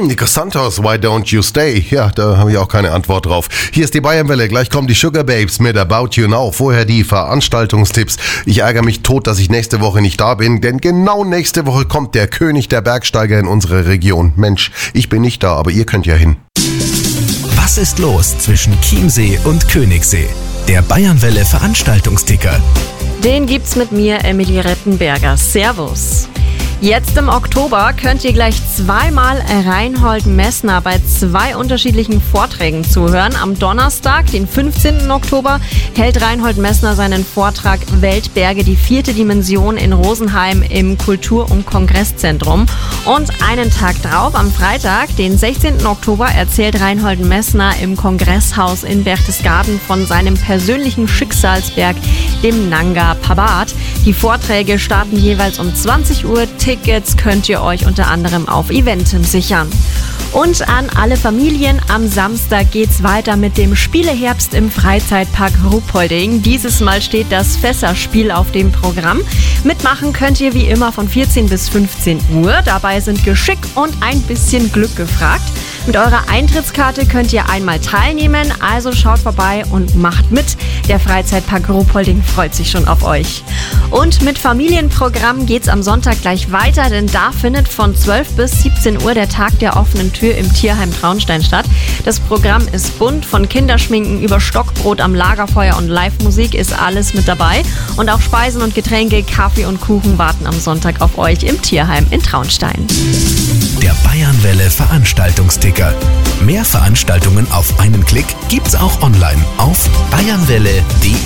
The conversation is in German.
Nico Santos, Why Don't You Stay? Ja, da habe ich auch keine Antwort drauf. Hier ist die Bayernwelle, gleich kommen die Sugar Babes mit About You Now. Vorher die Veranstaltungstipps. Ich ärgere mich tot, dass ich nächste Woche nicht da bin, denn genau nächste Woche kommt der König der Bergsteiger in unsere Region. Mensch, ich bin nicht da, aber ihr könnt ja hin. Was ist los zwischen Chiemsee und Königssee? Der Bayernwelle Veranstaltungsticker. Den gibt's mit mir, Emilie Rettenberger. Servus. Jetzt im Oktober könnt ihr gleich zweimal Reinhold Messner bei 2 unterschiedlichen Vorträgen zuhören. Am Donnerstag, den 15. Oktober, hält Reinhold Messner seinen Vortrag Weltberge, die 4. Dimension in Rosenheim im Kultur- und Kongresszentrum. Und einen Tag drauf, am Freitag, den 16. Oktober, erzählt Reinhold Messner im Kongresshaus in Berchtesgaden von seinem persönlichen Schicksalsberg, dem Nanga Parbat. Die Vorträge starten jeweils um 20 Uhr. Tickets könnt ihr euch unter anderem auf Eventim sichern. Und an alle Familien, am Samstag geht's weiter mit dem Spieleherbst im Freizeitpark Ruhpolding. Dieses Mal steht das Fässerspiel auf dem Programm. Mitmachen könnt ihr wie immer von 14 bis 15 Uhr. Dabei sind Geschick und ein bisschen Glück gefragt. Mit eurer Eintrittskarte könnt ihr einmal teilnehmen, also schaut vorbei und macht mit. Der Freizeitpark Ruhpolding freut sich schon auf euch. Und mit Familienprogramm geht's am Sonntag gleich weiter, denn da findet von 12 bis 17 Uhr der Tag der offenen Tür im Tierheim Traunstein statt. Das Programm ist bunt, von Kinderschminken über Stockbrot am Lagerfeuer und Live-Musik ist alles mit dabei. Und auch Speisen und Getränke, Kaffee und Kuchen warten am Sonntag auf euch im Tierheim in Traunstein. Der Bayernwelle Veranstaltungsticker. Mehr Veranstaltungen auf einen Klick gibt's auch online auf bayernwelle.de.